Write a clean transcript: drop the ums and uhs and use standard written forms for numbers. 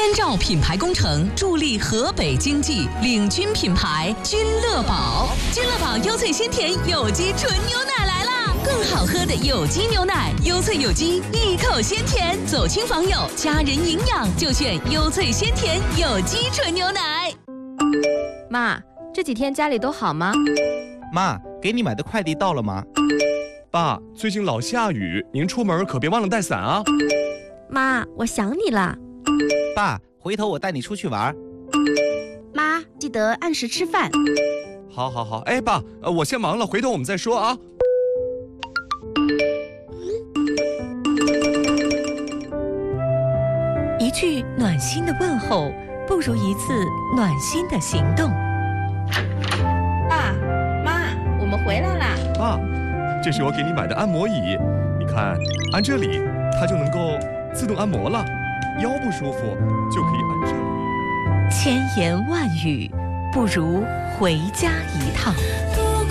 千兆品牌工程助力河北经济，领军品牌君乐宝。君乐宝优萃鲜甜有机纯牛奶来啦！更好喝的有机牛奶，优萃有机，一口鲜甜，走亲访友，家人营养就选优萃鲜甜有机纯牛奶。 妈，这几天家里都好吗？ 妈，给你买的快递到了吗？ 爸，最近老下雨，您出门可别忘了带伞啊。 妈，我想你了。 爸，回头我带你出去玩。 妈，记得按时吃饭。 好，哎，爸，我先忙了，回头我们再说啊。 一句暖心的问候，不如一次暖心的行动。 爸妈，我们回来啦。 爸，这是我给你买的按摩椅，你看，按这里，它就能够自动按摩了。腰不舒服就可以按这里。 千言万语，不如回家一趟。